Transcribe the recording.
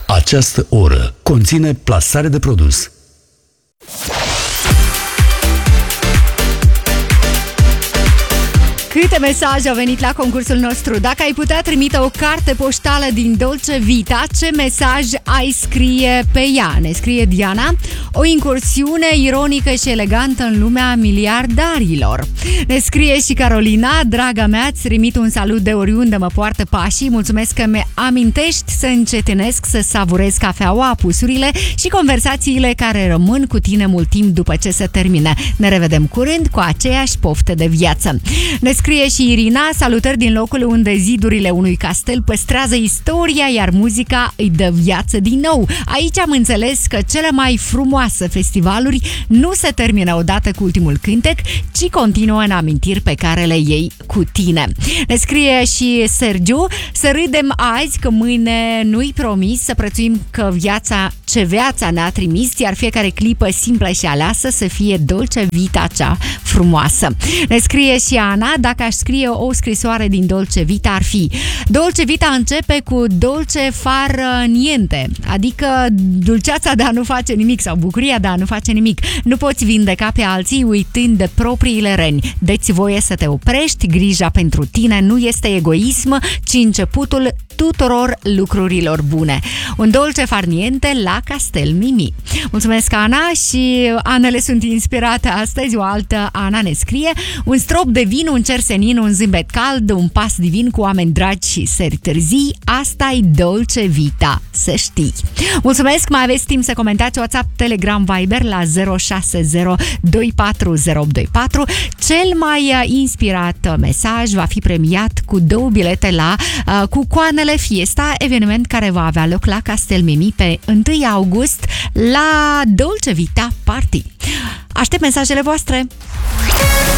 Această oră conține plasare de produs. Câte mesaje au venit la concursul nostru? Dacă ai putea trimite o carte poștală din Dolce Vita, ce mesaj ai scrie pe ea? Ne scrie Diana. O incursiune ironică și elegantă în lumea miliardarilor. Ne scrie și Carolina. Draga mea, îți trimit un salut de oriunde mă poartă pașii. Mulțumesc că mi amintești să încetinesc, să savurez cafeaua, apusurile și conversațiile care rămân cu tine mult timp după ce se termină. Ne revedem curând cu aceeași poftă de viață. Ne scrie și Irina. Salutări din locul unde zidurile unui castel păstrează istoria, iar muzica îi dă viață din nou. Aici am înțeles că cele mai frumoase festivaluri nu se termină odată cu ultimul cântec, ci continuă în amintiri pe care le iei cu tine. Ne scrie și Sergiu. Să râdem azi că mâine nu-i promis, să prețuim că viața ne-a trimis, iar fiecare clipă simplă și aleasă să fie Dolce Vita cea frumoasă. Ne scrie și Ana. Dacă aș scrie o scrisoare din Dolce Vita, ar fi: Dolce Vita începe cu dolce far niente, adică dulceața de a nu face nimic sau bucuria de a nu face nimic. Nu poți vindeca pe alții uitând de propriile răni. Dă-ți voie să te oprești, grija pentru tine nu este egoism, ci începutul tuturor lucrurilor bune. Un dolce far niente la Castel Mimi. Mulțumesc, Ana, și Anele sunt inspirate astăzi. O altă Ana ne scrie: un strop de vin, un cer senin, un zâmbet cald, un pas divin cu oameni dragi și seri târzii. Asta-i Dolce Vita, să știi. Mulțumesc, mai aveți timp să comentați WhatsApp, Telegram, Viber la 060240824. Cel mai inspirat mesaj va fi premiat cu 2 bilete la Cucoanele Fiesta, eveniment care va avea loc la Castel Mimi pe 1 august la Dolce Vita Party. Aștept mesajele voastre!